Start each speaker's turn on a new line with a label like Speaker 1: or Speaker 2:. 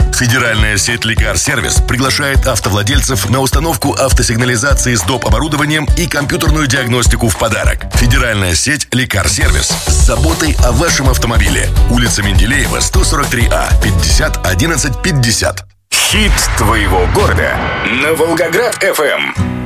Speaker 1: Федеральная сеть «Лекар-сервис» приглашает автовладельцев на установку автосигнализации с доп. Оборудованием и компьютерную диагностику в подарок. Федеральная сеть «Лекар-сервис» с заботой о вашем автомобиле. Улица Менделеева, 143А, 50 11 50.
Speaker 2: Хит твоего города на Волгоград FM.